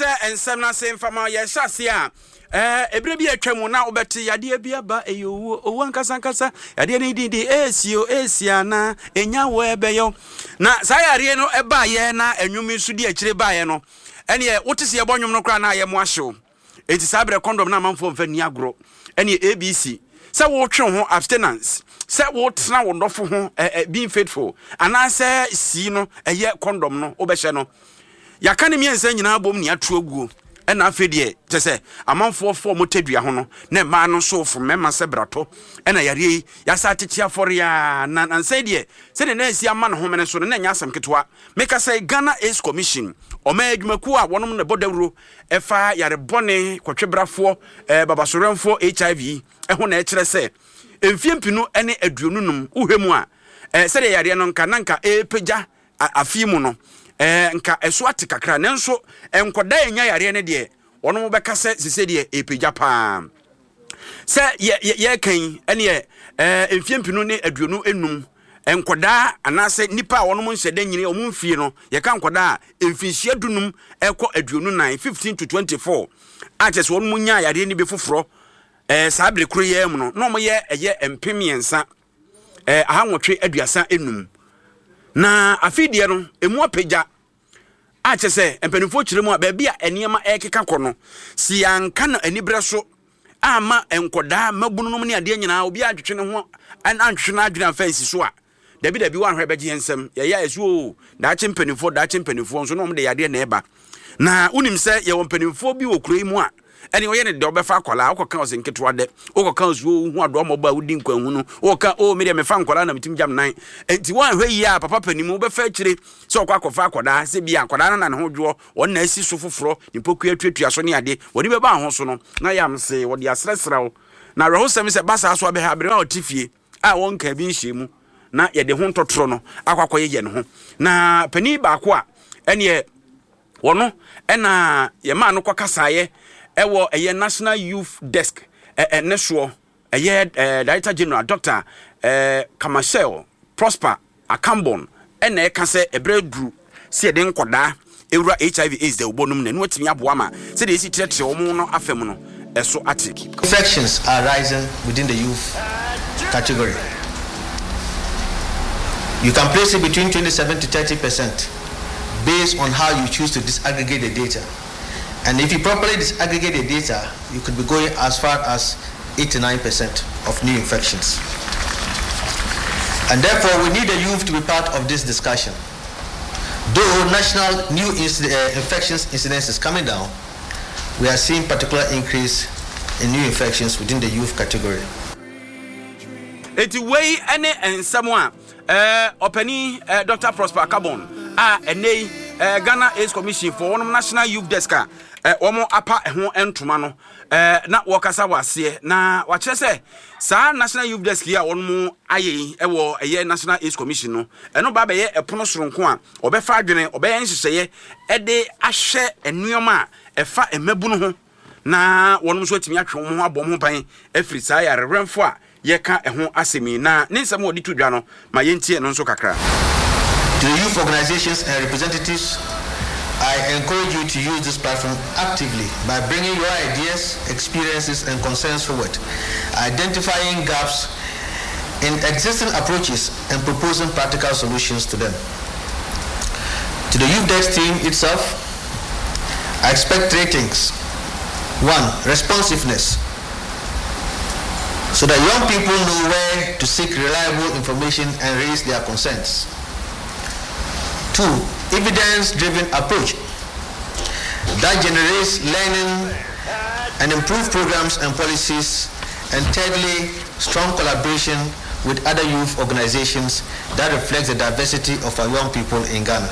ensem na se mfama ye hyase a ebire bi atwam na obete yade bi aba eyo owo ankasa yade ni didi esia na enya wo ebeyo na sa yare no eba ye na anwumi su di akire ba ye no ene ye wotese ye bonwom no kra na ye mo ahyew enti sabre condom na manfo mfa ni agro ene ABC se wo twe ho abstinence se wo tena wo ndofo ho being faithful ana se si no eye condom no obehye no yaka ne miensa nyina bom ne atu aguo ena afedie te se amanfo fo motadua ho no na ma no so fo mema se brato ena yare ya sa tete afore ya na nsa die se ne na asi ama no homene so na nya asem ketwa meka say Ghana AIDS Commission oma adwumaku a wonom ne bodawro efa yare bone kwotwebrafo babasoremfo HIV ho na ekire se emfiempinu ene aduonunum uhwemu a se de yare no nka epeja afimu no nka eso ate kakra nenso enkoda enya yare ne de ono mo beka se sese de epeja pa se ye kan ene emfiempinu ne aduonu enum enkoda anase nipa a wono mo nhyede nyine o mo mfie no ye ka enkoda emfinhia dunum ekọ aduonu 9 15 to 24 aches wono mo nya yare ne be foforo sabre kro ye mu no mo ye eye empemiensa ahanwotwe aduasa enum na afidie no emu apagya achese empanifo kiremu a ba bia eniema ekeka kono si anka na anibre so ama enkoda mabununum ne ade nyina obi adwetwe ne ho antwetwe na adwena fansi so a dabi wan hwe beje ensem ya esuo da chempanifo nso no mo de yade na eba na unim se ye wompanifo bi wokuroi mu a ene oye ne de obefa akwala akoka osenketo de okoka osuo hu ado amọba udi nkwanhu no oka o me de mefa nkwala na mitim jam nan enti wan hwe yi a papa panimu obefa akire se okwa akofa akwada se bia akwada na ne ho dwo won na asi so foforo nipoku atuatua so ne ade woni beba ho so no na yam se wodi asresrawo na reho sem se basa so abeha bere o tifie a won ka bi nhyiemu na ye de ho ntotoro no akwakoye ye ne ho na pani ba ko a ene wono ena ye ma no kwakasaye ewo eye National Youth Desk neso eye Director General Dr. Kamashel Prosper Akambon ena eka se ebredru se de nkoda ewura HIV AIDS de obonum na nwatimi aboa ma se de esi tretre omo no afem no eso ati. Infections are rising within the youth category. You can place it between 27 to 30% based on how you choose to disaggregate the data. And if you properly disaggregate the data, you could be going as far as 89% of new infections. And therefore, we need the youth to be part of this discussion. Though national new infections incidence is coming down, we are seeing particular increase in new infections within the youth category. It's way any and someone Openi Dr. Prosper Carbon Ghana AIDS Commission for one National Youth Desk omo apa ho entoma no na wokasa wase na wakyere se sa National Youth Desk ya wonmo aye ewo eye National AIDS Commission no eno ba be ye epono soronko a obefa adwene obeye nhyehyeye ede ahye enuoma efa emabunu ho na wonmo so atimi atwe ho abom ho pan afiri sa ya reremfo a yeka eho asemi na ne nsem odi tudwa no ma yentie no nso kakra. To the youth organizations and representatives, I encourage you to use this platform actively by bringing your ideas, experiences, and concerns forward, identifying gaps in existing approaches and proposing practical solutions to them. To the youth desk team itself, I expect 3 things. 1, responsiveness, so that young people know where to seek reliable information and raise their concerns. 2, evidence-driven approach that generates learning and improve programs and policies. And thirdly, strong collaboration with other youth organizations that reflects the diversity of our young people in Ghana.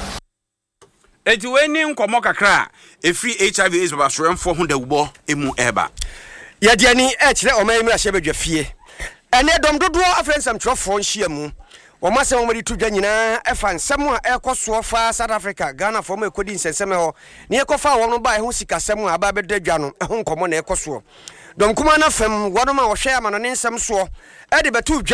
Ejuweni nkomo kakra efri HIV AIDS babasoremfo ho dawubo emu eba. Yadiani ekire omayimira shebedwa fie. Ene dom dodo afrensam trofo nhyiamu. Womase womadi tudwa nyina efa nsem a ekoso fa South Africa Ghana fo mo ekodi nsensem ho ne ekofa wo no ba ho sikasem a ba bedadwa no ho nkomo na ekoso dom kuma na fam wono ma wo hwe ama no ne nsem so e de betudwa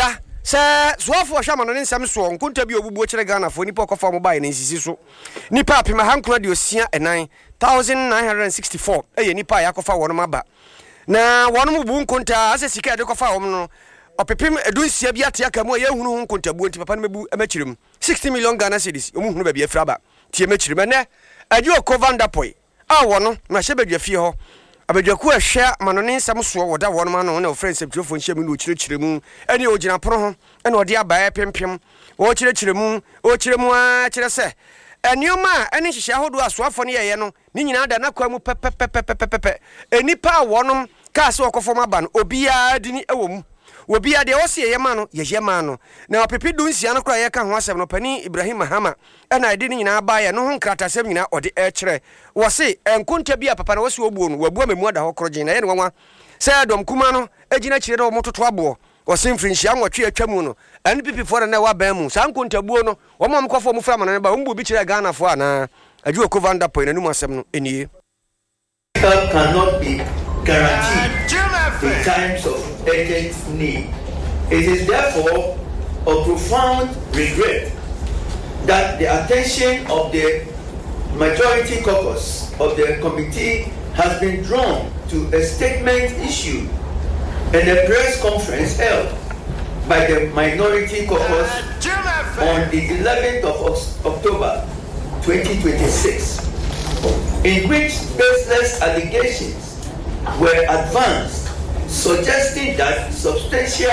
sɛ soafo hwɛ amano ne nsɛm so nkonta bi obubuo kyerɛ Ghana fo nipa kɔfa mo bae ne nsisi so nipa apema hankona de osia enan 1964 ɛyɛ nipa yakɔfa wɔn aba na wɔn bu nkonta asɛ sika de kɔfa wɔn no opepem edunsia bi ate aka mu a yɛhunu ho nkontabuo nti papa no mebu amakyirem 60 million Ghana cedis omuhunu ba bi afra ba tie makyirem ne adwo Kovanda Poi a wɔno na hyɛ badwa fie hɔ abadwaku ahwɛ amano ne nsɛm so wɔda wɔn ma no na ofrɛ nsɛmtwefo nhyɛ mu no kyerɛkyerɛ mu ɛne ogyina pono ho ɛna ɔde abae pempem wɔkyerɛkyerɛ mu a kyerɛ sɛ enioma ɛne hyehyɛ ahodo asoafo ne yɛyɛ no ne nyinaa da na kwa mu pɛpɛpɛpɛpɛ enipa a wɔnom ka sɛ wɔkɔfɔm aba no obiaa dini ɛwɔ mu obiaa deɛ wɔse yɛyɛ ma no yɛyɛ ma no na ɔpepe dunsia no kora yɛka ho asɛm no pani Ibrahim Mahama ɛna ɛde ne nyinaa baeɛ no ho nkratasɛm nyinaa ɔde ɛkyerɛ wɔse ɛnkonta bi a papa na wɔse wɔbuo no wabua mamu ada hɔ korɔgyen na yɛ ne wanwa sɛ dɔm kuma no agyina kyerɛ dɛ wɔmototo aboɔ wɔse mfirinhyia nwɔtwe atwa mu no ɛne pipifoɔ na ɛwɔ ban mu saa nkontabuo no wɔma mkɔfoɔ mu fra amano no ba wɔmbu bi kyerɛ Ghanafoɔ anaa adwo Kovanda Poi nanum asɛm no ɛnie cannot be guaranteed in times of urgent need. It is therefore of profound regret that the attention of the majority caucus of the committee has been drawn to a statement issued in a press conference held by the minority caucus on the 11th of October 2026, in which baseless allegations were advanced suggesting that substantial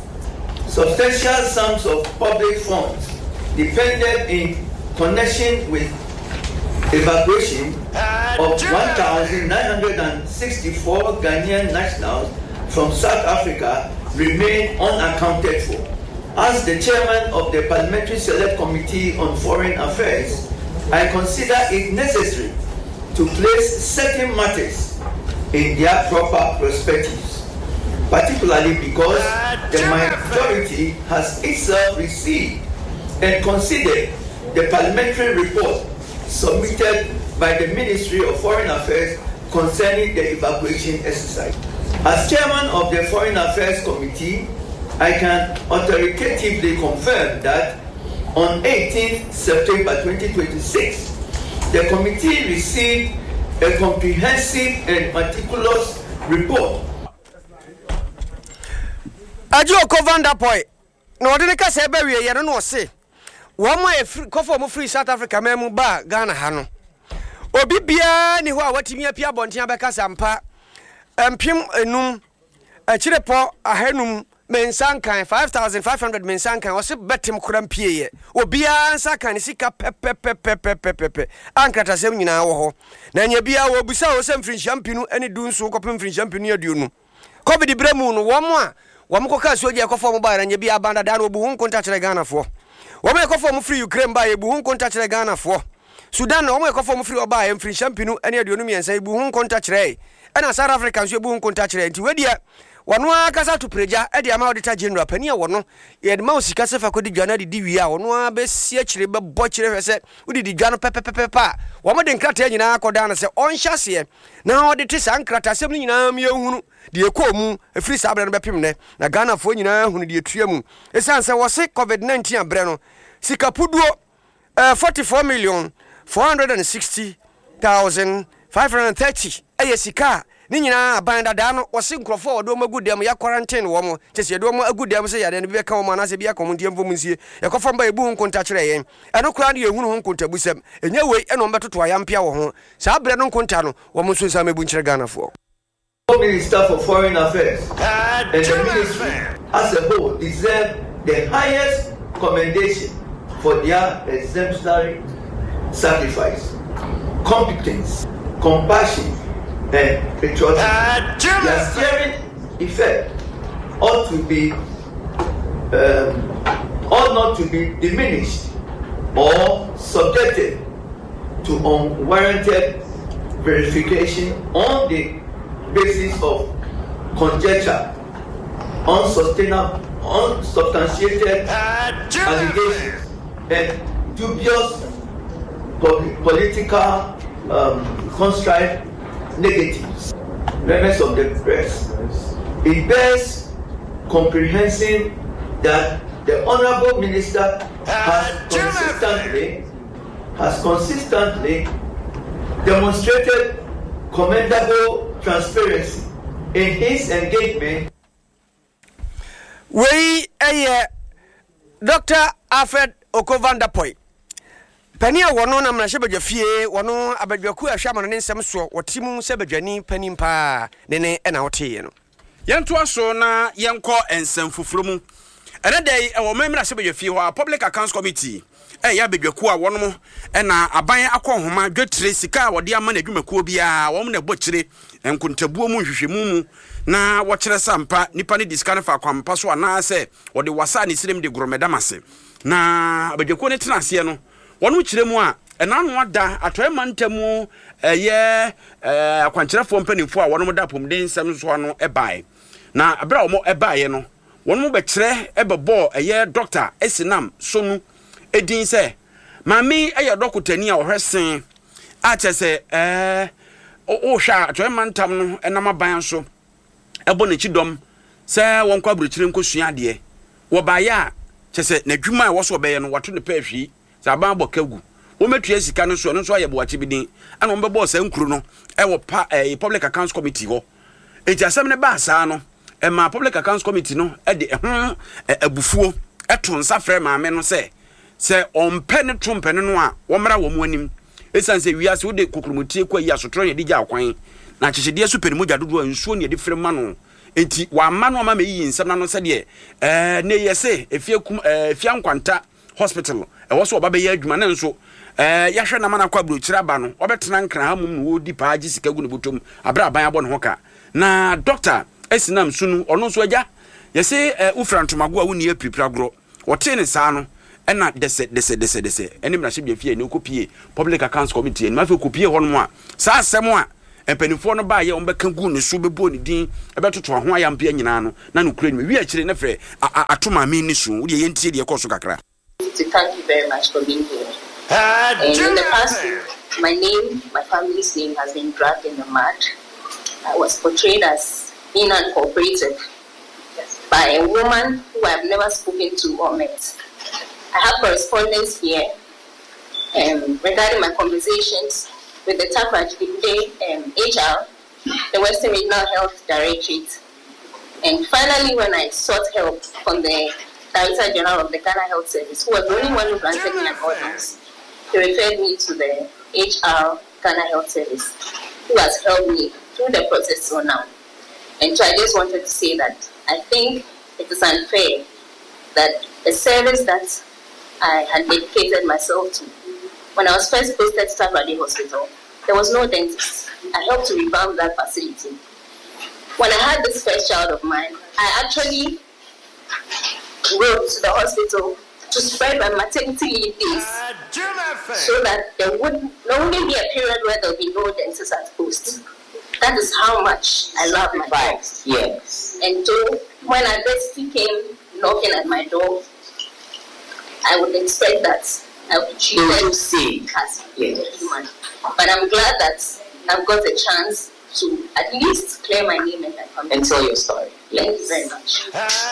sums of public funds depended in connection with evacuation of 1,964 Ghanaian nationals from South Africa remain unaccounted for. As the chairman of the Parliamentary Select Committee on Foreign Affairs, I consider it necessary to place certain matters in their proper perspectives, particularly because the majority has itself received and considered the parliamentary report submitted by the Ministry of Foreign Affairs concerning the evacuation exercise. As chairman of the Foreign Affairs Committee, I can authoritatively confirm that on 18th September 2026, the committee received a comprehensive and meticulous report. Adwo Kovanda Poi na wode ne kasa ebe wie ye no se wo ma e kofo mo free South Africa memu ba Ghana ha no obi bia ni ho a watimi apia bonten abeka sampa empim enum achirepo ahanum mensankan 5500 mensankan wose betem koram pieye obia nsakan sika pepepepepepepe ankratasem nyina wo ho na nya bia wo busa wo sem frinhyam pinu ene dunso kopem frinhyam pinu aduonu covid bremu no wo mo a wo mo koka soje akofo mo ba nya bia banda da no obu hu konta kyere Ghana fo wo mo akofo mo free Ukraine ba ye bu hu konta kyere Ghana fo Sudan wo mo akofo mo free oba ye frinhyam pinu ene aduonu miensa bu hu konta kyere ena South Africa so bu hu konta kyere nti wedia wano akasa to preja e dia ma auditor general pani e wono ye ma osika sefa kodi dwana de diwi a wono abesia kire be bo kire hwese udi di dwana pepepepepa wo mo de nkrata nyina akoda na se onhyase na odi te san nkrata sem nyina me ehunu de ekomu efiri sabra no bepem ne na Ghana fo nyina hunu de etua mu esan se wo se covid-19 abre no sika puduo 44,460,530 eye sika ni nyina abanda da no wose nkrofo odo magudem ya quarantine wo mo chese do mo agudem se yade ne be ka wo ma na se bia kom ndiem vom nsie yakofo mba ebu nkonta kyere yen eno kra ne yehunu ho nkonta busem enye wei eno mbetoto ayampia wo ho saa bre no nkonta no wo mo so sa mebu nkyere Ghana fo. Minister for Foreign Affairs and the ministry as a whole deserve the highest commendation for their exemplary sacrifice, competence, compassion and patriotism. Their steering effect ought not to be diminished or subjected to unwarranted verification on the basis of conjecture, unsubstantiated allegations, and dubious political construct negatives. Members of the press, it bears comprehensive that the Honorable Minister has consistently demonstrated commendable transparency in his engagement. We Dr. Alfred Oko-Vanderpoy. Pania wono na mnashebe fie wono abadwaku ahwa amano ne nsem so wotimu se badwani panim pa ne na wote no. Yento aso na yenko ensem fufurumu. Ene dey e wo memra se badwafie ho Public Accounts Committee. Ya bedwaku a wono mo na aban akọhoma dwetire sika wode ama na adwumakuo bia wo mo na bokyire enkontabuo mu hwehwemu mu na wokyere sampa nipa ne diska ne fa kwampa so ana se wode wasa ne sirem de gromedamase na bedwakuo ne tena ase no wono kyire mu a enano ada atoyema ntamu akwankyerefo mpanimfo a wono da pomden nsem so no ebae na abra wo mo ebae no wono mo bekyere ebebo doctor Esinam Sonu edin se mami dokotani a ohwesen a chese o hwa atoyema ntam no enam aban so ebo ne chidom se wonko aburukyire nkosua de wo baye a chese nadwuma a wo so beye no wato ne pa ahwi saban bokagu wo metua sika no so ayebo wache bidin ana wo bebo sa nkuru no wo pa Public Accounts Committee ho enti asem ne ba sa no ma Public Accounts Committee no de abufuo eto nsa frɛ maame no se ompe ne trompe no a wo mra wo mu anim esanse wiase wo de kokrumutie kwa yi asotro ne digya akwan na kyehede so panimu gyadodo nsuo ne de frɛ ma no enti wa ma no ma meyi nsɛm na no sɛ de ne yese efia nkwanta hospital wo so oba be ya adwuma ne nso yahwe na mana kwa burokyira ba no obetena nkran ha mum no wo di paaji sika gu ne botom abra ban abɔ ne ho ka na Dr. Esinam Sunu ono so agya yese ufrantomago a woni apripiragro wote ne saa no ena dese enim na hye fie ne okopie Public Accounts Committee en ma fe kopie ho no a saa asɛm a empanifo no ba ye ombeka gu ne so bebo ne din ebetoto ho ayampe nyina no na no kura ni wi akire ne frɛ atoma mi ni so wo de yentie de ekoso kakra. Thank you very much for being here. In the past, my family's name has been dragged in the mud. I was portrayed as being uncooperative by a woman who I've never spoken to or met. I have correspondence here regarding my conversations with the Takoradi HR, the Western Regional Health Directorate. And finally, when I sought help from the Director General of the Ghana Health Service, who was the only one who granted me an ordinance, he referred me to the HR Ghana Health Service, who has helped me through the process so now. And so I just wanted to say that I think it is unfair that the service that I had dedicated myself to, when I was first posted to Takoradi Hospital, there was no dentist. I helped to revamp that facility. When I had this first child of mine, I actually wrote to the hospital to spread my maternity leave days so that there would not only be a period where there will be no dentist at post. That is how much I love my job. Yes. And so when adversity came knocking at my door, I would expect that I would treat them as human. But I'm glad that I've got a chance to at least clear my name and my family. And tell your story. Thank you very much.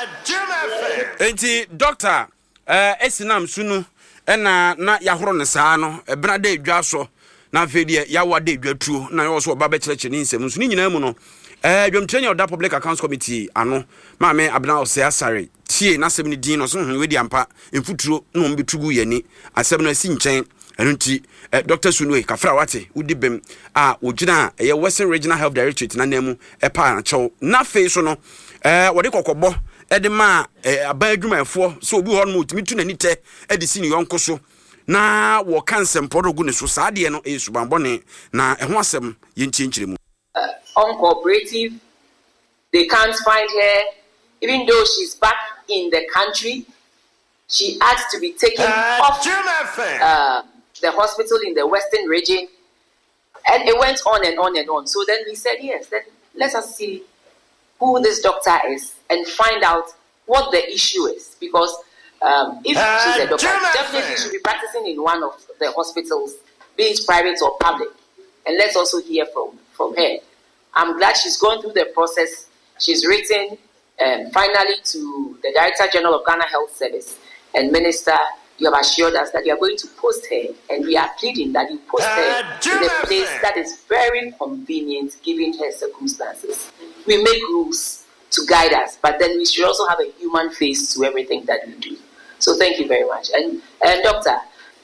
Enti Dr. Esinam Sunu na yahoro ne saa no brada edwa so na afedie yawa de edwatuo na yo so oba be kyerɛkyerɛ ne nsɛm nso ni nyina mu no dwamtrenya oda Public Accounts Committee ano maame Abena Osei Asare tie na asɛm ne din no so wedi ampa mfuturo no mbetugu yani asɛm no asi nkyɛn ɛno nti Dr. Sunu kafra wate udi bem a ogina ɛyɛ Western Regional Health Directorate na namu ɛpa na kyɛw na fe so no wɔde kokɔbɔ edema aba adwumayɛfoɔ so obi hɔ no mutimi tu nani tɛ edisi ne yɔnko so na wo kansem podogu ne so saade no subambɔne na ɛho asɛm yɛnkyɛnkyerɛ mu. Uncooperative, they can't find her, even though she's back in the country. She asked to be taken off the hospital in the Western region, and it went on and on and on. So then we said, yes, then let us see who this doctor is and find out what the issue is. Because if she's a doctor, definitely she should be practicing in one of the hospitals, be it private or public. And let's also hear from her. I'm glad she's gone through the process. She's written Finally, to the Director General of Ghana Health Service and Minister, you have assured us that you are going to post her, and we are pleading that you post her to the place that is very convenient given her circumstances. We make rules to guide us, but then we should also have a human face to everything that we do. So thank you very much. And Doctor,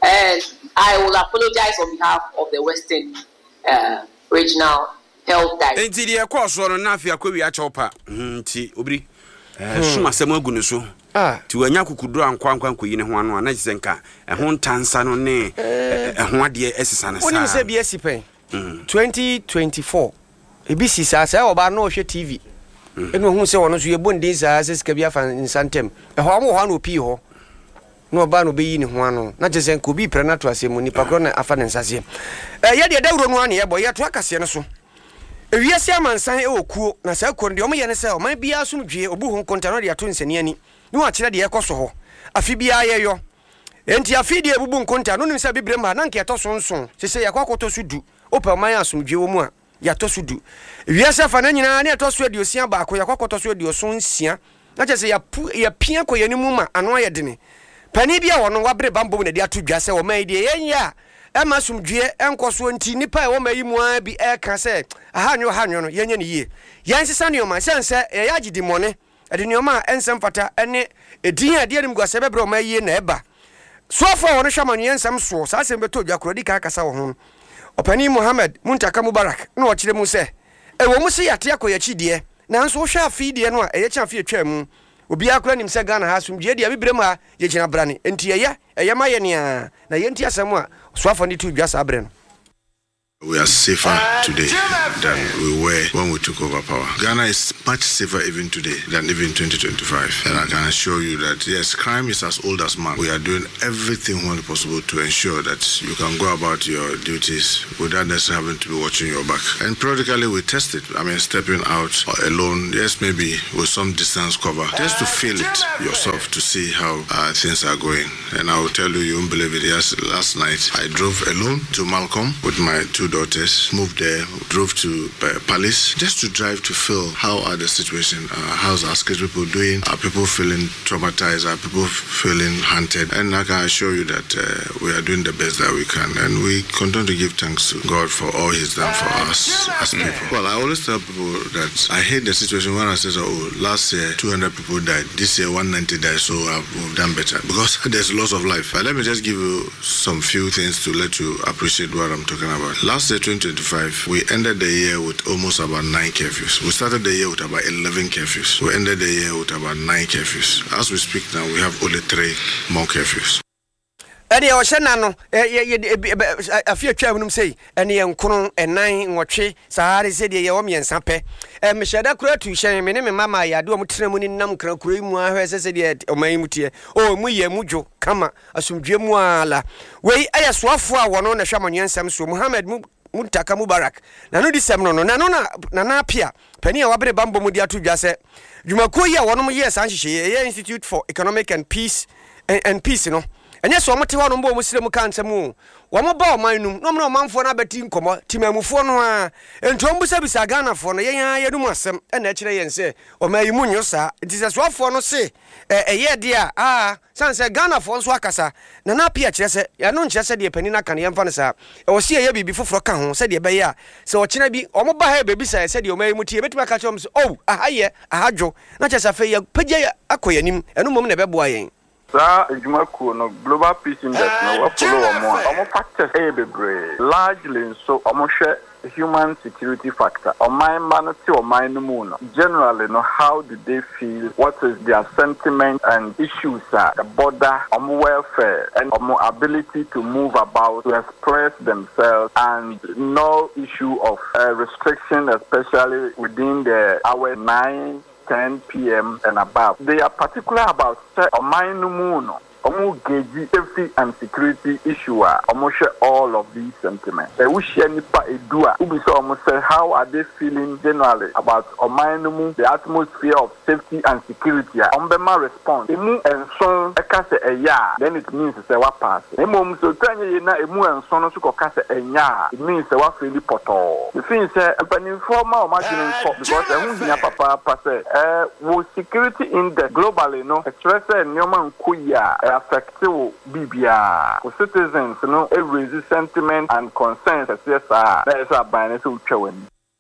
I will apologize on behalf of the Western Regional Health Director. Enti de course on na afia kwa wi a chopa. Nti obri. Suma sema agunu so. Ti wanya kukudura ankwankwan koyi ne ho ano na gisenka ho ntansa no ne ho ade esisa na sa. Oni se bi esipen. 2024. Ebisi sa oba na ohwe TV. Enu hu se wono so yebo ndin sa sesika bi afa nsantem. Ho amo ho na opi ho. No ba no beyi ne ho ano na gisenka obi prenatal asemu nipa kro na afa ne nsase. Ye de dawro no ane ye boy ye to akase ne so. Ewiase amansan okuo na sa kuo de omo ye ne se o man bia asumdwe obu hu konta no de ato nsani ani ni wa kire de ekoso ho afi bia ye yo enti afi de ebubu nkonta no nim se bibrem ha na nke to so nso sese yakwakoto so du opa man asumdwe wo mu a ya to so du ewiase fa na nyina na to so adiosia ba ko yakwakoto so adioso nsia na chese ya pia ko yani mu ma ano aye dene pani bia wono wabre bambo na de ato dwa se wo man de yenya Emma sumdwe enkoso nti nipa e wo mayi mu a bi e ka se ahanyo no yenye ne yie yansesa ne o ma sense e ya gidi mone ade ne o ma ensem fata ene edin ade ne mguase bebre o ma yie na eba so fa wono hwamanu yensem so sa sem beto dwa kro di ka kasa wo ho opani Mohammed Muntaka Mubarak na o kire mu se e wo mu se yate akoya chidie nanso wo hwa afidie no a e ye kya afie twa mu obi akora nim se Ghana ha sumdwe dia bibrem ha ye gina brane enti eye ma ye ne na ye enti asem a so afani tu dwa sa bre no. We are safer today than we were when we took over power. Ghana is much safer even today than even 2025. And I can assure you that, yes, crime is as old as man. We are doing everything humanly possible to ensure that you can go about your duties without necessarily having to be watching your back. And periodically we test it. I mean, stepping out alone, yes, maybe with some distance cover, just to feel it yourself to see how things are going. And I will tell you, you won't believe it. Yes, last night I drove alone to Malcolm with my two daughters, moved there, drove to Palace just to drive to feel how are the situation, how's our skills people doing, are people feeling traumatized, are people feeling hunted, and I can assure you that we are doing the best that we can, and we continue to give thanks to God for all He's done for us as people. Well, I always tell people that I hate the situation when I say, oh, last year 200 people died, this year 190 died, so we've done better because there's loss of life. But let me just give you some few things to let you appreciate what I'm talking about. Last year, 2025, we ended the year with almost about 9 curfews. We started the year with about 11 curfews. We ended the year with about 9 curfews. As we speak now, we have only 3 more curfews. Ade o hye na no afia twa munum sei ene ye nkono enan nwotwe sahare se de ye wo miensa pe me hyeda kura tu hye me ne me mama ya de o mutena mu ni nam kra kura mu ahwe se de o man mutie o mu ye mudwo kama asumdwe mu ala wei aye soafo a wono na hwamanwensam so Mohammed Muntaka Mubarak na no disem no na apia pani a wabre bambo mu di atu dwa se dwumako yi a wono mu ye san hye ye Institute for Economic and Peace no enye so omote ho no mbo musire mu kansemu wo mo ba o manum no mo manfo na beti nkomo timamufo no a entom busa bisa Ghana fo no ye dum asem na kire yense o mayi munyo sa ntise so afo no se eye de a sanse Ghana fo nso akasa na apia kire se ya no nkire se de pani na kan ye mfa no sa o se ye bibi foforo ka ho se de be ya se o kire bi o mo ba ha bebi sa se de o mayi mutie betima ka chom se oh ahaye ahadwo na kire sa fe ya pagya akoyanim eno mom na beboa yen. Jumaku no Global Peace Index no we follow omo factors bebre largely so omo share human security factor or my no generally know how do they feel, what is their sentiment and issues the border welfare and ability to move about, to express themselves, and no issue of restriction, especially within the hour 9-10 p.m. and above. They are particular about omu geji safety and security issue omu share all of these sentiments. We share nipa edua. Ubi so omu say how are they feeling generally about omainumu the atmosphere of safety and security. Ombema response. Emu enson ekase eya. Then it means say what pass. Emu so tanye ye na emu enson no suko kase enya. It means say what feel poto. The thing say empani forma o margin because ehun hiya papa say wo security index globally no express nyoma nkuya affective bibia for citizens no a raise sentiment and concerns as yes that is a binary so chwen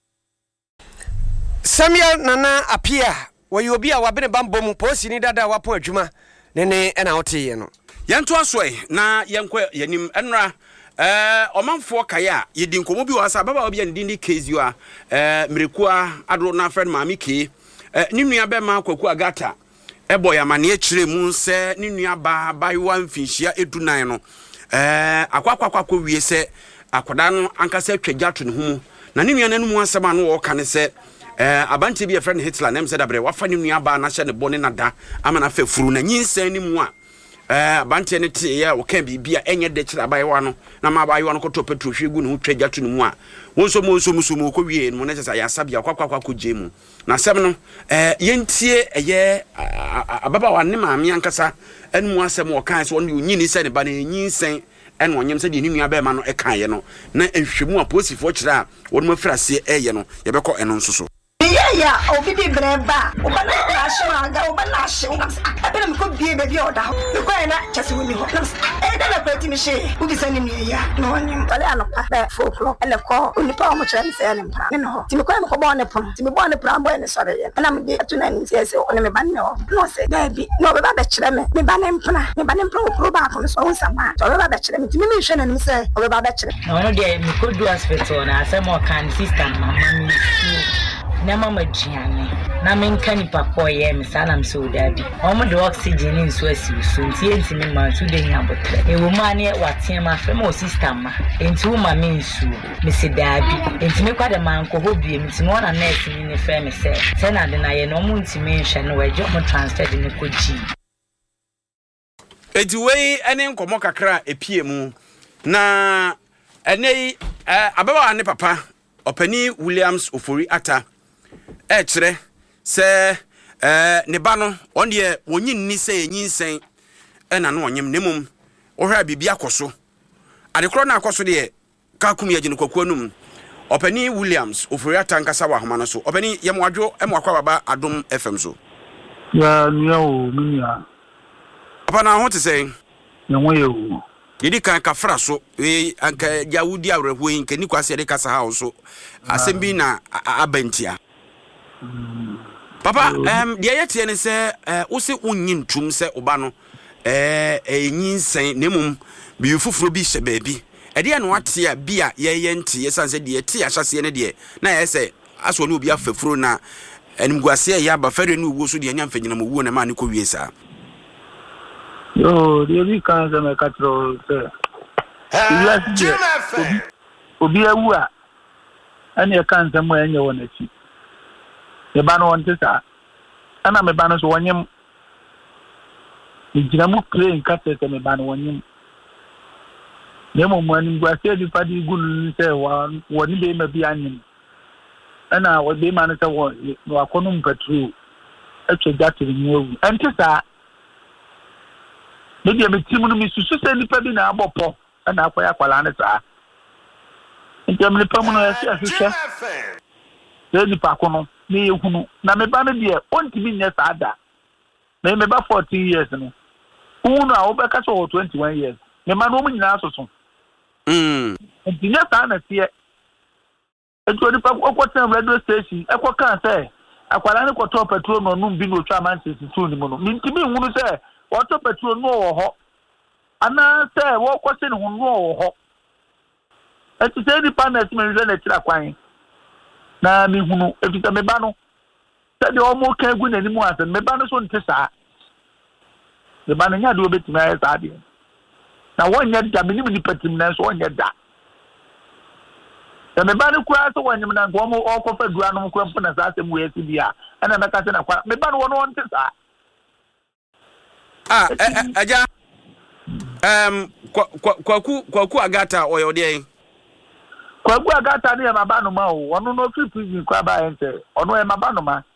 Samuel Nana apia wo yi obi a wabene bambo mu posi ni dada wapo adwuma ne na wote no yento asoi na yenko yanim enra omanfo kaya yedi nkomo bi wasa baba obi an dindi kezio a mrekua adro na friend mami ke ni nua be ma kwaku agata ebo ya mane akire mu se ni nua ba baywa mfinhia edunan no akwakwa wie se akoda no ankasa atwajato ne humu na ni nua nanu mu asema no wo kane se abante bi friend Hitler nem se dabre wafa ni nua ba na hye ne bone nada ama na fafuru na nyinsan ni mu a abante ne tie ya wo kan bibia enye de kire abaywa no na ma abaywa no koto petro hwegu ne hutwajato ne mu a wonso mo ko wie no ne sesa ya sabia kwakwa jemu na sem no yentie eye ababa wa ne maame ankasa enu asem wo kan so no nyini se ne ba na nyinsen enu onyem se de ni nua ba ma no kan ye no na ehwemu aposifo kire a wonu mafirase eye no ye beko eno nso so ya obi bi breba obana ashwanga obana ashwanga abena mko bie bebi oda ko na chese woni ho da na kwati mi she ubi sani mi ya no onyim wale anopa be 4 o'clock ele ko onipa o mo chere se ele mpa ne ho timi ko me ko bo ne pon timi bo ne pra bo ne sore ye na me de atuna ni se one me ba ne ho no se da bi no be ba be chere me ba ne mpra okro ba ko so nsama so be ba be chere me timi me hwe na ni se o be ba be chere no de me ko du hospital na asem o kan sister mama mi na mama jiane na menka ni papa ye me salam so dabi omo de oxygen in so asi so nti ntimi ma so de nya botre e wo ma ne waten ma fe mo sister ma enti wo ma me nsu me se dabi enti me kwa de man ko hobie me ntimi wona nurse ni ne fe me se na de na ye no mo ntimi nhwe no we mo transfer de ne ko ji enti we ene nkomo kakra epie mu na ene ababa ne papa Openi Williams Ofori Ata kire se ne ba no on de wonyin ni se nyinsen na no onyem nemum ohwa bibia koso adekro na akoso de ka kum ye gine kwaku anum Openi Williams Ofori Ata nkasa wa homa no so openi ye moadwo emwakwa baba Adom FM so ya nyawo minya papa na ho te se nyawo ye yedi kan kafra so anka Yahudi awreho yin kani kwase de kasa ha so asembi na abentia papa de yete ne se wo se unyin tum se oba no nyinsen nemum bi fufuro bi hye baabi ede no ate a bia ye nti yesanse de yete ahyase ne de na yese aso ne obi afafuro na animguase ya ba fere ne uwo so de nyamfa nyina mo wo na ma ne ko wiesa yo de kan se me katro se obi awu a ane kan se mo enye wona chi e ba no wonte sa ana me ba no so wonyem ejira mu play nkate se me ba no wonyem nemo mo ani gwa se di padi gunu se woni be ma bi anyim ana wo be ma no se wo akono mpatru etwe gatiri nyewu ente sa maybe a timu mi susu se nipa bi na abopo na akwaya kwala ne saa nti me nipa mu no yesi ahwehwe se nipa kono ne yehunu na me ba no de onti bi nye saa da na me ba 14 years no unu a obeka so 21 years me ma no mu nyina asoso nti nya saa na tie eto nipa okwota radio station ekwoka se akwala ne kwoto petrol no num bi no twa Manchester 2 ni mu no nti mi hunu se water petrol no wo ho ana se wo kwose ne hu no wo ho eti se di panels me nze na tira kwan na mi hunu efita me ba no se de o mo kan gu na ni mu ase me ba no so nte saa me ba no nya de obetima ya saa de na wonya da me ni patim na so wonya da me ba no kura so wonya na ngo mo o ko fa dua no ko mpo na saa se mu esi bia ana na ka se na kwa me ba no wo no nte saa aja Kwaku Agata oyo de. Kwaku Agata ni maba no ma o. Ono no free prison kwa ba ente. Ono e maba no ma.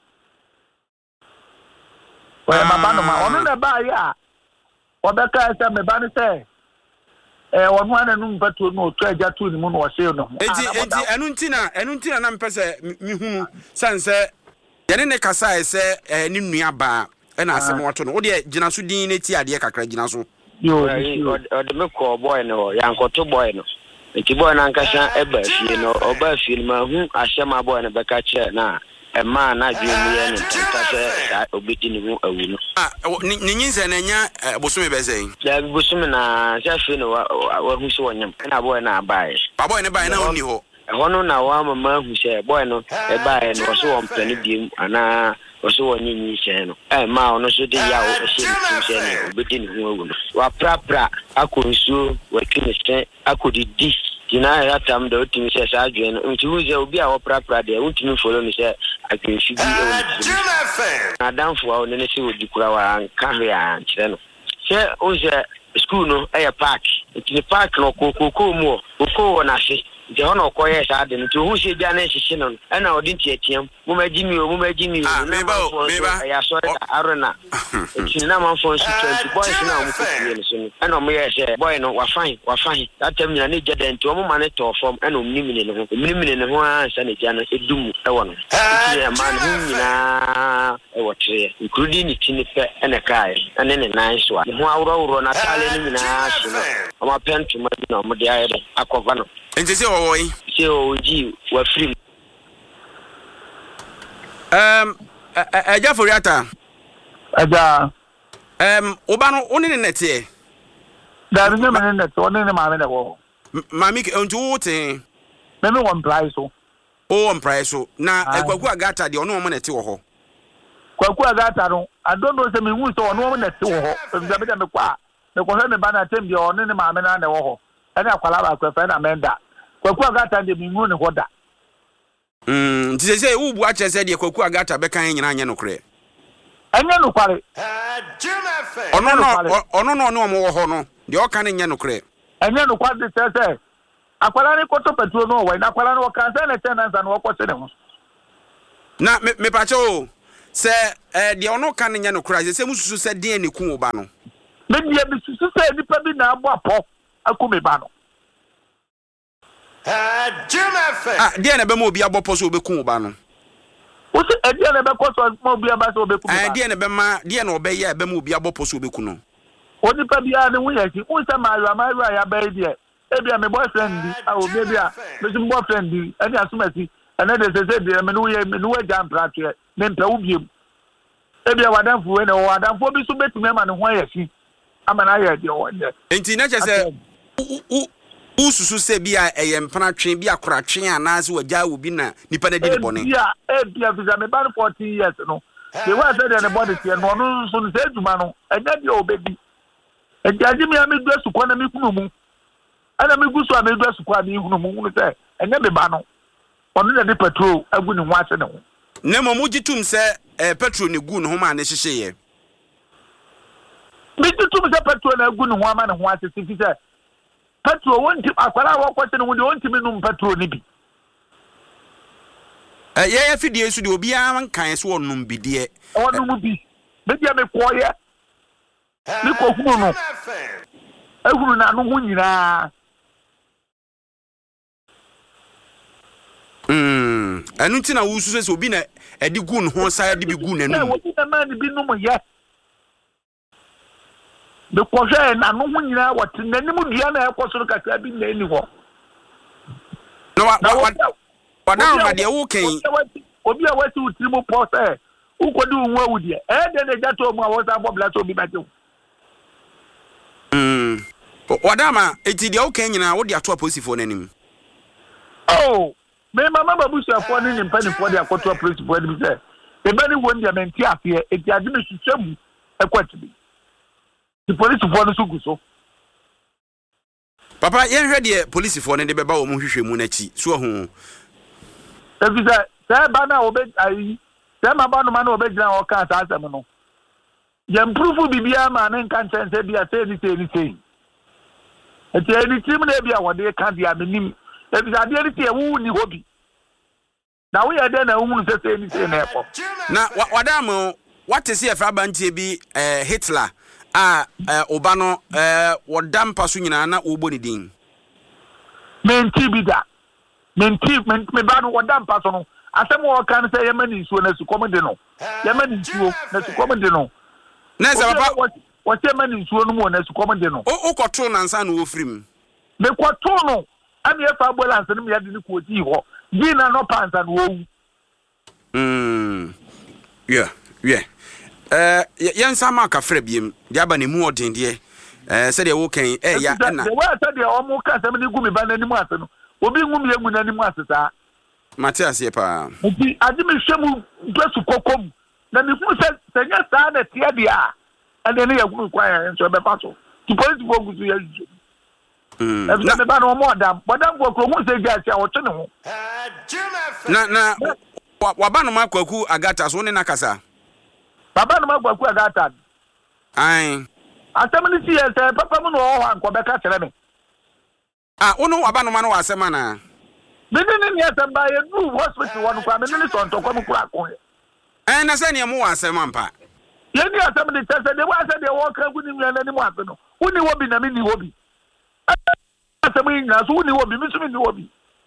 O e maba no ma. Ono na ba ya. Obeka ese me ba ni se. Ono ana no mpato no otu aja tu ni mu no wo se no. Enti enu ntina na mpese mihunu sanse yene ne kasa ese ni nua ba na asem wato no wo de gina so din ne ti ade kakra gina so. Yo, the me call boy no, yankoto boy no. Enti boy na nkasa eba fie no, oba fie ma hu ahyema boy na beka che na e ma na dwemu ye no nkasa obiti ni hu awu no. Ni nyinse na nya bosume bezei. Ya bosume na sha fie no wa hu so wonyam. Na boy na abai. Ba boy ne bai na oni ho. Hono na wa mama hu se boy no e bai no so won plani biem ana oso wonyi ni hye no ma ono so de ya o hye ni hye ne obedi ni hu awu no wa prapra akonsu watwini se akodidi dina ya tam da otimi se sa adwe no nti uze obi a wo prapra de untimi follow ni se akonsu bi e woni na danfo a ono ne se odi kura wa anka hwe a nkyere no se uze school no park iti park no kokoko mu kokoko na se je hono koye sa de nti hu se ja na hye no na odi ntiatiam mo maji mi meba ya so arena iti na man fon 20 boys na mo kotie no so na mo ye se boy no wa fine that time na ne jada nti o mo mane to form na o minimine ne ho ansa ne ja na edum e wono iti ya man hu nyina e wotre including ni tini pe na kai ane ne nice wa ho awro na tale ni nyina shi no o ma pentu ma na mo de ayede akova no enti se wo yi se oji wa free Eja Foriata. Eja. Oba no oni ne nete. Da bi ne me nete, oni ne ma me ne wo. Mami onto wote. Me won price so. O won price so. Na Kwaku Agata de ono mo nete wo ho. Kwaku Agata no, I don't know say me hu so ono mo nete wo ho. Bi da me kwa. Me ko me ba na tem de oni ne ma me na ne wo ho. E na kwala ba kwa fa na menda. Kwaku Agata de me hu ne ho da. Say who watch said the Kwaku Agata beka nyina anye no kre. Anye no kware. Ono no mo ho no. De o kan nye no kre. Anye no kware say akwala ni koto petrol no we na akwala no kan say na tenants and wo kwose ne ho. Na me pache o say de ono kan nye no kre say mususu say de ne ku oba no. Me dia bi susu say nipa bi na abo apo akome ba no. Dia na be mo obi abopo so obeku oba no. O se dia na be koso mo obi aba so obeku ba. Dia na be ma dia na obeya be mo obi abopo so obeku no. Oni pa bia ne wuya ki o se ma ya be dia. E bia me boyfriend di a obi bia me sim boyfriend di ani asumasi ana de se de me no ye me no jam pratwe me mpa ubiem. E bia wadanfo we na wadanfo bi so betumi ma ne ho ayefi ama na aye de o de. Enti na chese ususu se bia mpana twen bia kora twen anaase wagya obi na nipa na di ne bone bia visa me ban 40 years no the one said the body tie no no so se djuma no enya bia obedi ejaji mi ame du asukwa na me kunu mu ana me gusu ame du asukwa na hunu mu se enya me ba no ono na de petrol agu ne ho ase ne ho ne mo mu gitum se petrol ne gu ne ho ma ne hyehye ye me gitum se petrol na agu ne ho ama ne ho ase fi se petrol wonti akwara wo kwese no de wonti minum petrol ni bi ye fidie su de obi an kan so wonum bidie wonum bi be dia me koye ni ko hunu no ehunu na no hu nyina anu ti na wusu se obi na edi gu no ho sa de bi gu nanu wo ti na ma ni bi no mo ye de koje na no hu nyina wot nanim dua na ekosoro kakra bi na eni ho no wa na ma de wo kan obi a wati utrimu po se ukodi unwa wudi de na jato mu a wo sa bobla so bi baje wadama eti de wo kan nyina wo de ato aposifo nanim oh me mama babu sefo ni ni mpani fo de akoto aposifo ni se e bani won de menti afie eti ade me sisemu ekwati bi the police for no suguso papa yen hwe de police for no de beba wo mu hwehwe mu na chi so ho efisa say ba na obe ayi say ma ba no ma na obe gina o kan ta asem no ye improve bibia ma ne kan sense bia say ni say eti eni tim na bia wode ka dia menim ebi ade ni tie wu ni hobi na wo ye de na wu se se ni se na ekọ na wadam what is here fra bantie bi Hitler oba no wodam paso nyina na obo ni din menti bida menti me ba no wodam paso no asem wo kan se yemani nsuo na su komede no yemani nsuo na su komede no na se papa wo se yemani nsuo no mo na su komede no o koto na nsa na wo frim me koto no ami efa ambulance no me yade ni ko ti ho gi na no pansa no wo yeah yan sama ka fra biem dia ba ne mu odin de se de wo kan ya na de wa se de o mu ka se me ni gumi ba na ni mu ase no obi ngum ye ngu na ni mu ase sa Matias ye pa obi adi me hwemu dwesu kokom na me fu se nya sa na tie dia ade ne ye gumi kwa ya nso be pa so to police go guzu ya ju na me ba no mo adam bodam go kro mu se ga sia wo tene ho na waba no makwaku agata so ne nakasa baba no magwaku agata ai asem ni si ese papa mu no ho anko be ka kere me ono waba no ma no wasema na Nini ni asem ba ye du hospital wonu kwa me ni tonto kwa mu kura ko na se ne mu wasema mpa ye ni asem ni tese de wa se de wo ka gu ni mi na ni mu ase no uni wobi na mi ni wobi asem ni na so uni wobi mi so mi ni wobi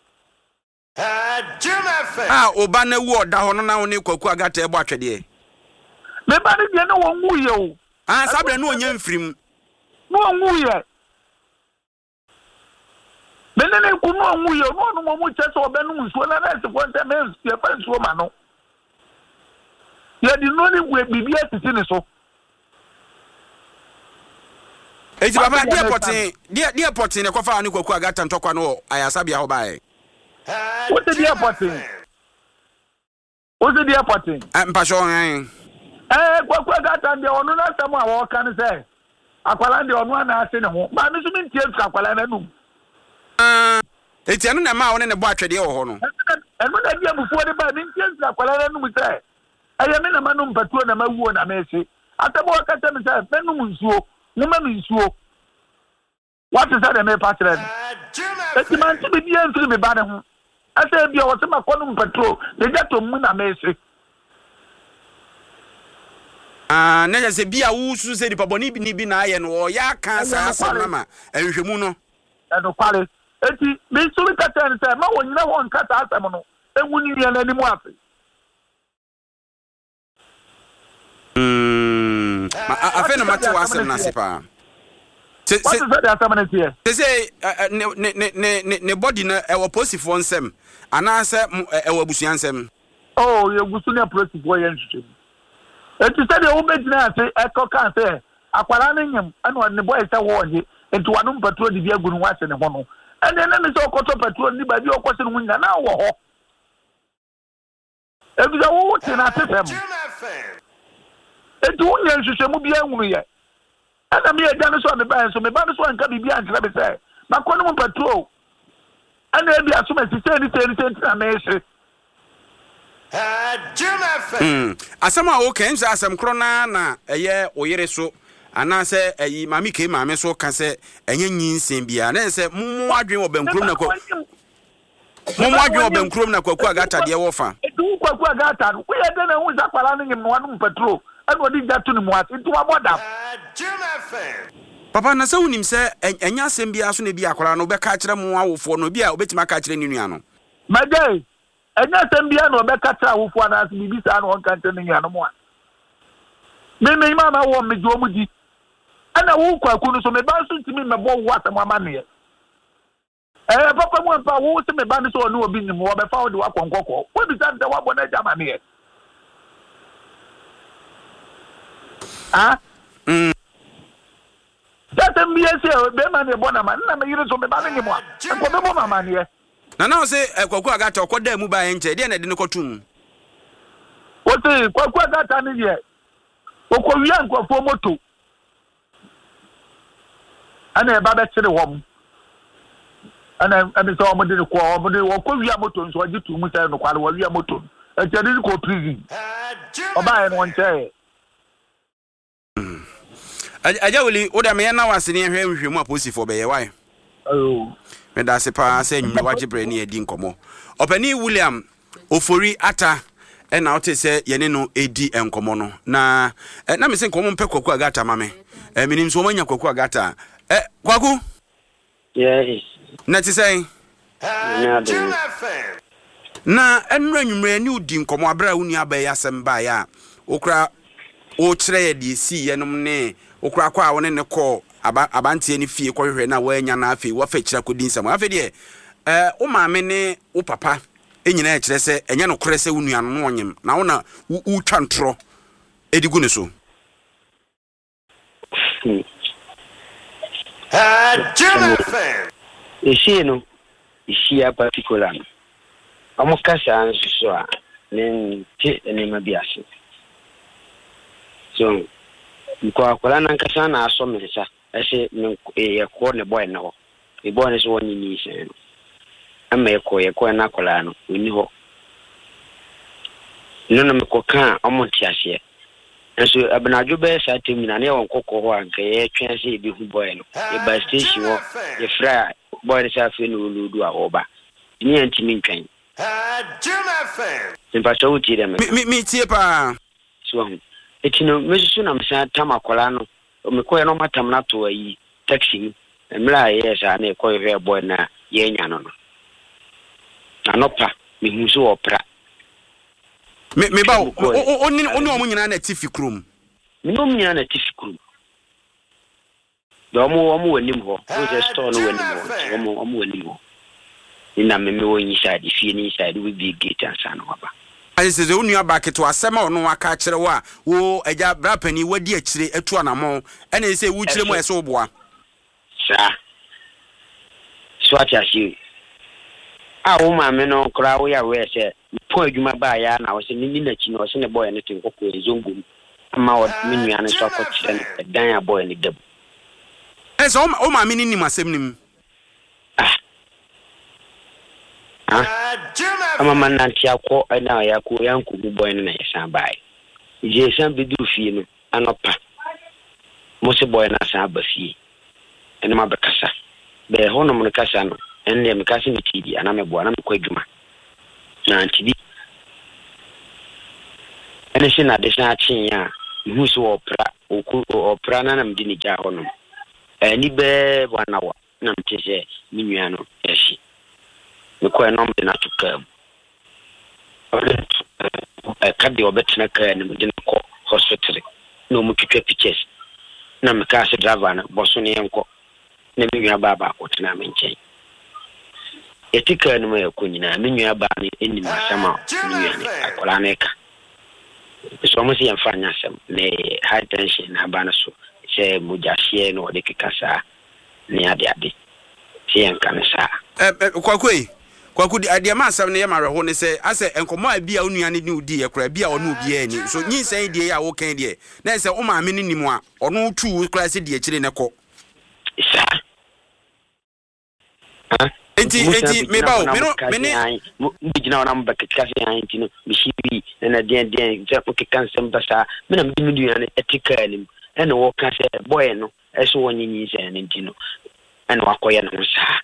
oba na wu oda ho no na wo ne kwaku agata ebo atwede me ba ni de na wo nwu ye o sabre no onye mfirim no nwu ye me ne ku no nwu ye no no mu chese obenu nsuo na na se kwonte me ye fa nsuo ma no ye di no ni we bibia titi ni so eji baba dia potin ne kofa ani kwaku agata ntokwa no ayasabia ho bae What's the airporting? What's the airporting? I'm passion. Kwa gata ndia onu na samu awo kan se. Akwala ndia onu na ase ne ho. Ba mi so mi tie akwala na num. Eti anu na ma woni ne bo atwede wo ho no. Enu na dia bufuo de ba mi tie akwala na num se. Eye me na manum patuo na mawuo na mese. Atabo kata mi se menum nsuo. Numa mi nsuo. What is that me patren? Eti man ti bi enfiri me ba ne ho. Asa bia wo se makonum petrol de jato mu na mese. Na se bia wo su se di paboni bi na aye no ya kan sa asem ma enhwemu no. No kwale. Eti me so bi kata en se ma wo nyina wo nkata asem no. Enwu ni ya na ni mu afi. Afe no mate wasem na sepa. Se ne body na ewo posifo nsem anase ewo abusuan nsem oh ye gusu ne posifo ye nhwehwe enti se de wo bedina ase ekoka se akwara ne nyem ana ne boy se wo ye enti wanu petrol di bia gunu wase ne ho no ene ne se okoto petrol ni ba bi okwose no nyina na wo ho ebi za wo te na tefem enti wo nye nhwehwe mu bia nwunu ye ana me agane so me ba so me ba so anka bibia antra be say makono mu patrol ana ebi aso ma sise ni na me hye asama o kan sa asam kro na eye oyere so ana se eyi mami ke mame so ka se enye nyinsen bia na se mumu adwen obankrom na ko mumu adwen obankrom na kwaku agata de wo fa edu kwaku agata no we de na hu za kwala no nyem no wanu patrol ana odi jatu ni mu ase ntu waboda papa na se unim se enya asem bia so na bi akwara no be ka kire mu awofo no bia obetima ka kire ni nua no magay enya asem bia no be ka kire awofo na ase bibi sa no onka nte ni nua no mo a me mama wo me jo mu di ana wo kwaku no so me ba so ntimi me bo wo asem amane papa mu pa wo se me ba ni so no obi ni mo be fa wo de wa konkoko wo bi sa de wa bo na jama ne Tata mbiyese be man e bona man na me yire so me ba ne mo a ko be mo mama ne na se kwaku agata okoda mu ba enche de na de ne kotum o te kwaku agata ne ye okowia nkofo moto ana e ba be kire wom ana abi so mo de ko mo de okowia moto nso agi tu mu sai no kwale wia moto e je de ko prison oba e no nche aja woli oda me na wase ne hwe nhwemu aposifo be ye why me da se pa se nwuma wagye bre ne edi nkomo opani William Ofori ata na wote se yene no edi enkomo no na na me se nkomo mpe kwaku agata mame minim so manya kwaku agata kwaku yes na ti say na enra nwumre ni odi nkomo abra uni abaye asem ya okra o kire ye de si yenom ne okra kwa woni ne ko abantie ni fie kohwehwe na wanya na afi wo fa kira kodin sam afi de o maame ne o papa enyina kire se enya no kore se wonu anu no onyem na wo na u twa ntro edigu ne so Isi particular amukasa ansuso a ne mabiase so kwa na nkasa na aso mensa ese ye ko ne boy na ho e boy ne so woni ni se ama ye ko na kola no oni ho no na me ko kan omonti ase enso abnajo be sa temina ne won kokko ho anka ye twen se bi hu boy no e ba station ho ye fra boy ne sa fe no ludu a oba ni antimi ntwen Simpacho uti dem. Mi tie pa. So etino mesusu na msa tamakola no. Mekoye no matam na to ayi taxi. Mla yes na ekoye re boy na ye nya no no. Anopa mi husu opra. Me ba oni omo nyina na tifi krum. Me no nyina na tifi krum. Do omo wanim ho. O je store no wanim ho. Omo wanim ho. Ina me woni side fie ni side we big gate ansa no baba ayese ze unu abake to asema ono aka kire wa wo eja brapani wadi akire etu anamo ene ese wu kire mo ese oboa sa swati ashi wo ma me no kra wo ya we se po adwuma ba ya na wo se ni na chi no se ne boy ne tin kokko ezongum ama wo menu ya ne so ko kire ne dan ya boy ne dab ese o ma me ni masem nim ama mananti akọ na yakọ yanku boy na yesan bai je san bidu fie no anopa mo se boy na san ba fie ene ma bekasa be hono mo kasa no ene me kasa mi tidi ana me bo ana me kwadwuma na antidi ene se na de san chin ya hu so opra na mdi ni ja hono ni be bwana wa na mtese mi nua no eshi ko enom de na tuka kadi obetna ka ni de ko hospital no mu twitwa pictures na me ka se driver na boso ne enko na me nua baba ko tena me nchen etika no me ko nyina me nua ba ni eni masama nua ni akola na ka so mo si enfanya sem ne high tension na ba na so se mu jahie no de kikasa ni ade si enka sa kwaku di adiama asam ne yema reho ne se ase enkomo abia onuane ni udi ye kra bia onu obi ani so nyin san die ya wo kan die na se o ma me ni nimu a onu tu kra se die kire ne ko enti me ba o me ne gina ona mbaka kasi enti no mishibi na den je ko kansem basa me na me duane etika ni ene wo ka se boy no eso wonyin se enti no ene wakoye no sa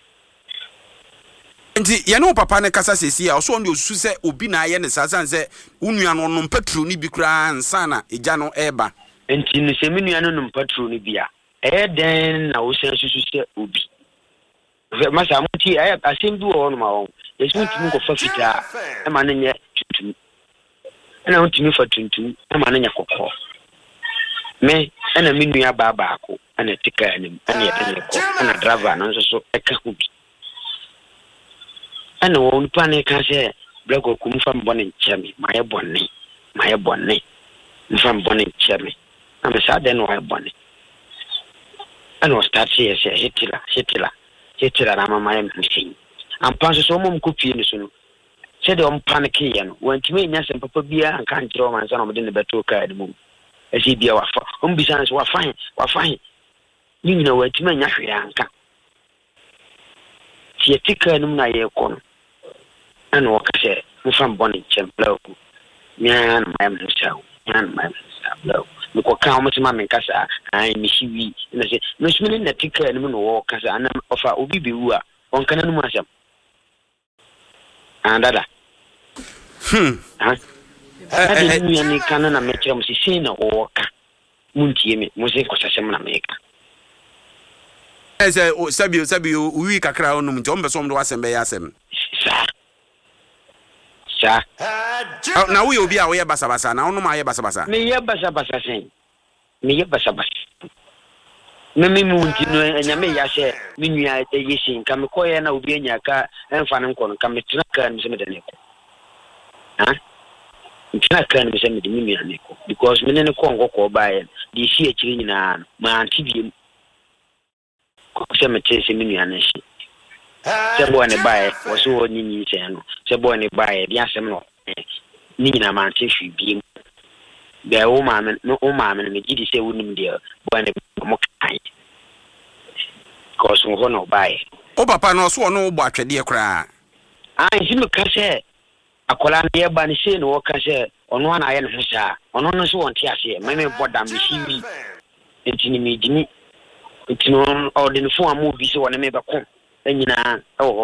nti yene papa ne kasa sesi a so ndio susu se obi na aye ne sasan se unua no no petro ni bi kura ansa na eja no eba nti ne se menua no no petro ni bia den na wo se susu se obi masa muti asem bi wo no ma won yesu ntimi ko fa fita e ma ne nye tutum ena ntimi fa tuntum e ma ne nye kokko me ena menua baba ko ena tika anim ena yete ko ena driver no so e ka obi ana won pane ka se blego ku mfa mbone nchemi maye bonne mfa mbone nchemi na sa den wa bonne ana o start se hitila na mama ya mfin ampanso so mum ku pie ni so no se de on panic ye no wantime nya se papa bia anka njiro man so no de ne beto ka ade mum esi bia wa fa on bisan so wa fine ni na wantime nya hwe anka tie tika num na ye ko no ana wakase mfa mbone chemplau nyan mayam nsaw blau Because come to my casa, I miss you. And I say, no, smelling the ticker and no casa, and of our Obibiwa, one can masam. And that. I didn't mean any canon of Metro Sicina or Munti, Music was a seminar maker. As a Sabio, we can crown him, John Besson was and Bayasem. Sir, now we will be away Basabasa, now no my Basabasa. Me Basabasa saying, me Basabas. Mimi Muntino and Yamea say, Minia, a yissing, come coy and Obianaka and Fanancon, come to Naka and Semedaneko. Huh? Naka and Semedaneko, because Menene Congo go by the CH my TV. Cemetery Seminianishi. Sebo ne buy was so nini channel. Sebo ne buy the assemble. Nina Manti should be the old man, no old man, and the giddy say wouldn't dear when a mock kind. Cause we no buy. Oh, papa, no, so no watch a dear cry. I see no cache. A colon near Banishin or cache on one iron husha, on one so on Tiashi, many bought them, she me Jimmy. It's no ordinary form movies or never come. And you know,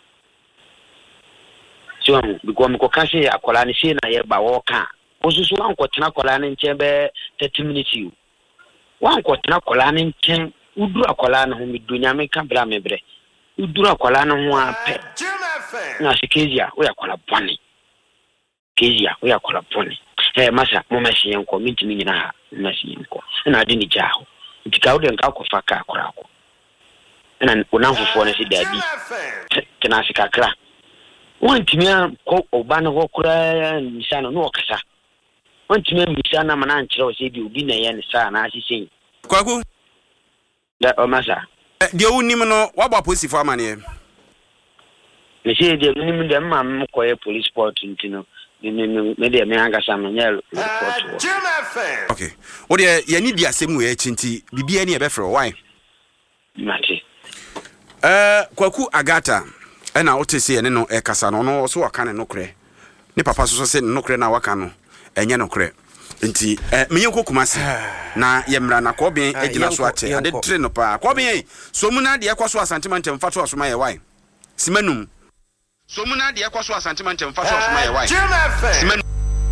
so because Mokasi, a colonization, I have by walker. Also, one quarter colon in chamber 30 minutes. You one quarter colon in 10 would do a colon whom we do Yamaka Blamebre. You do a colon who are pet. Now, Kezia, we are called a pony. Kezia, we are called a pony. Hey, Massa, Momashi and community me now, Massinko, and I didn't jaw. It's called and Kakofaka Krako. And now for foreigners, daddy. Tenasika crack. One to me, Obana Wokra and Misano Nokasa. One to me, Misana Manancho said you be a and son, as he saying. Kwaku? That Omasa. The old Nimano, what about pussy for money? They say the minimum them, Mam, police port into maybe a manga salmon yellow. Okay. What do you need the same way, Chinty? Be any better why? Matty. Kwaku Agata, and I ought to say, and no, a casano, no, so I can no cray. Ni papa so said no cray na wakano, and yano cray. Inti, Miyoko Kumasi, na Yemra na Kobi, Edina Swate, and the train of Kobi, so Muna, the Aquaswa sentiment and Fatwa from my wife. Simenum. So Muna, the Aquaswa sentiment and Fatwa from my wife.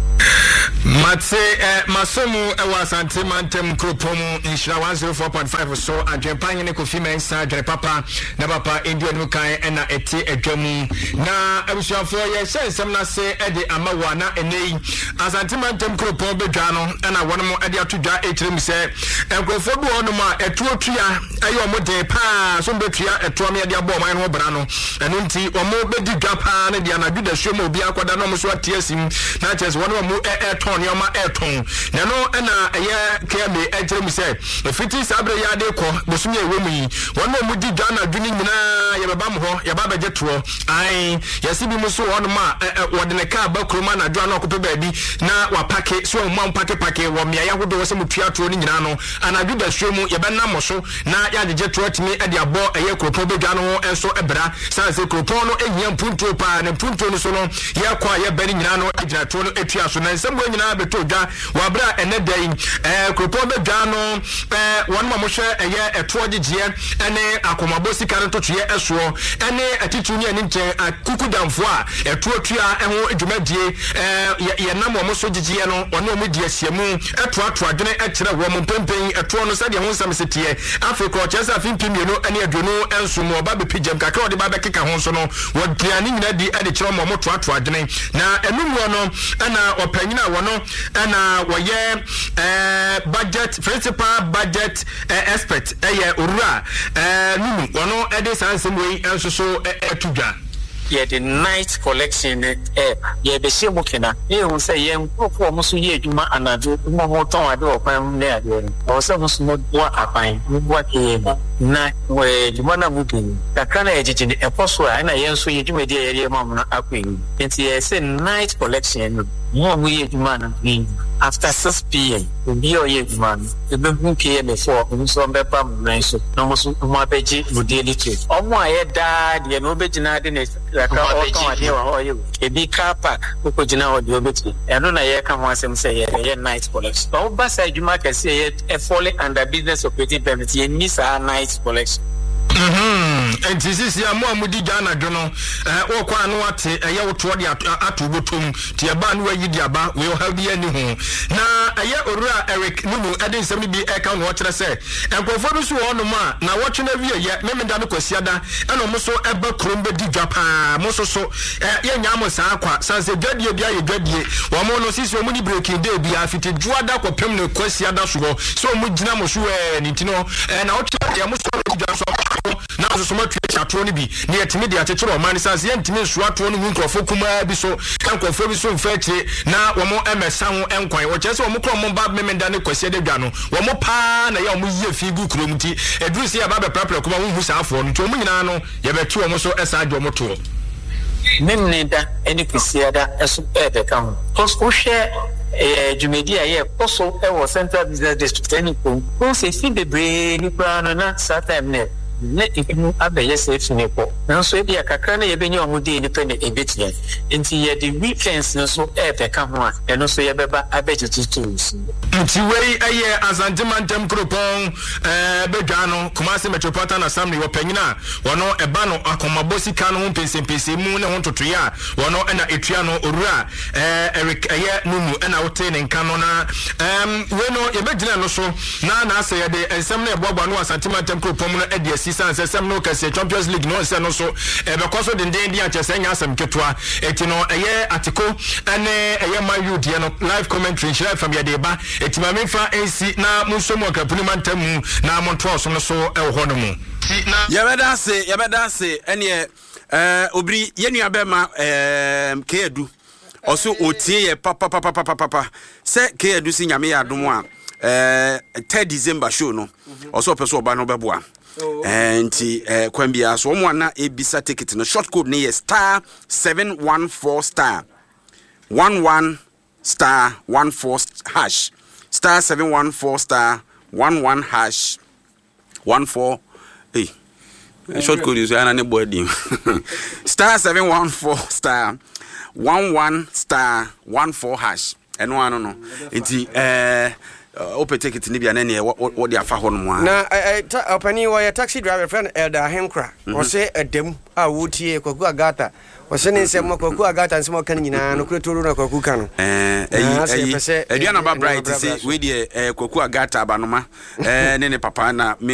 Matse masomu ewa santimantem kropomu inshira 104.5 so adwempanye ne kofi mensa adwere papa na papa endio no kan na eti adwamu na abusuafo ye sensem na se ede amawa na enei asantimantem kropon bedwa no na wono ede atodwa ekyerem se enkrofo bi wono ma etuotua ayo mode pa so betua etuo me ede abo man ho bra no eno nti omo bedi dwa pa na de anadwu da hwem obi akoda no mo so atiesim na chese wono mo ton yoma eton na no na eye keme ejerem se fiti sabre ya de ko bosumi ewemu yi wono mu di dwana dwuni nyina ye baba mo ho ye baba jetro ai yesi bi mu so wono ma wode ne ka ba kuruma na dwana okope ba bi na wa pake so mo pake wo me ya hodo wo se mu tuatro ni nyina no anadu da hwemu ye be na mo so na ya de jetro timi e de abo eye kropo be dwa no enso ebra san se kropo no ehia mpunto pa ne mpunto no so no ye kwa ye be ni nyina no ejatro no etua so na nsem nyina beto dwa wabra enedai kropo be dwa no won ma mo hwe eye eto gigye ene akomabo sika no totoye eso ene atitu ni ani nche akukudamfo a eto tua eho adwumadie ye nam mo so gigye no ono mo die asiamu eto adwene ekire wo mo pempen eto no sade ho nsam setie afrika ochesa fimpimienu ene aduonu enso mo ba be pigem kakra ode ba be keka ho so no wodiani nyina di ade kire mo to adwene na enumuo no na opanyina wono na woye budget principal budget expert owura numu wono ede sansem we enso so etudwa ye the night collection ye be se mukina ye hu say ye nkofo mo so ye adwuma anado mo ho ton ade opan ne ade o se mo so mo bo apan mo bo ke na we adwuma na bukin kakra na ejiji ne eposo a na ye nso ye adwuma de ye ma mo na akwen nti ye say night collection mo ye adwuma na after 6 p.m. Obi oye man. Ebe PM before nso mbeba mrenso. No musu umabeji daily trade. Omo aye dad ye no bejina de ne raka o kan ade wa ho ye. Ebi car park ko jina o de obeti. Eno na ye ka ho asem say ye night collection. So ba sa adwuma kase ye falling under business operating permit ye ni sa night collection. And this is ya mo amudi Ghana dwono o kwa no ate eye woto de atobotom tie ba no ayi dia ba we have be ani ho na eye orura Eric Numu eden sem bi e ka no kire se enkofo bi so ono ma na wotwe na wie ye memenda no kwasiada eno mo so eba krom be di dwapa mo so ye nya mo sa akwa sanse dwadie bia ye dwadie wo mo no sisi mo ni breaking day bia fiti juada kopem no kwasiada so mo gina mo so ni tino na wotwe ye mo so dwa so na so ma tue chatro ni bi na yetimi de akekere o man sanse ye ntimi nso ato no nkrofo kuma bi so nkrofo bi so mfa akire na wo mo emesa ho enkwan wo chese wo mo kro mo ba memenda ne kwasi de dwa no wo mo pa na ye wo mo yie fi gu krom ti eduru se ya ba be prapra kuma wo hu sa afo no to mo nyina no ye be tu wo mo so esa adwo mo to memneda ene kwasiada eso ebe kam cause wo hwe Jumedia ye also e was Central Business District any ko se fi bebre ni pra no na sa time ne ikimu abeye safe ne ko na so e bia kakra na ye benye omudi ni pe ne ebetia enti ye the weekends no so e pe ka ho a eno so ye beba abeje tutus nti wei aye azantimantem kropon bedwa no Kumasi Metropolitan Assembly wo panyina wono eba no akomabosi ka no mpensempese mu ne ho totoye a wono na etua no orura Eric aye Numu na wote ne nka no na we no ye begina no so na ase ye de ensem na eboagba no azantimantem kropon no edi asisan sesem no kase Champions League no se no so bekoso denden dia chese nya asem ketwa eti no eye atiko ene eye mayu die no live commentary share from ya deba eti ma memfa ensi na munsomo akapuni mantamu na monto so no so ho no mu yebeda se ene obri yenua bema keedu oso otie ye papa se keedu si nyame ya adom a 3 December show no oso peso oba no beboa enti kwambia so mo na ebisa ticket no short code ne star 714 star 11 star 14 hash star 714 star 11 hash 14 short code is ana ne body star 714 star 11 star 14 hash eno ano no enti open ticket ni bia na ne wo de afa ho no mo na opani wa taxi driver friend Elder Henkra o se edem a wotie Kwaku Agata o se ne nsem Kwaku Agata nsem kan nyina no kuretoro na Kwaku kan no edua na ba bright se we de Kwaku Agata abanoma ne papa na